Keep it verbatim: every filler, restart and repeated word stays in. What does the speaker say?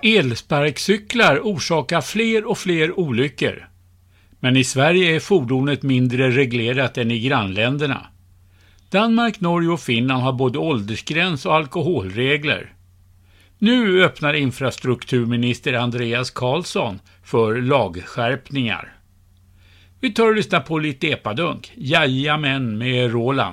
Elsparkcyklar orsakar fler och fler olyckor. Men i Sverige är fordonet mindre reglerat än i grannländerna. Danmark, Norge och Finland har både åldersgräns och alkoholregler. Nu öppnar infrastrukturminister Andreas Carlson för lagskärpningar. Vi tar och lyssnar på lite epadunk. Jajamän med Roland.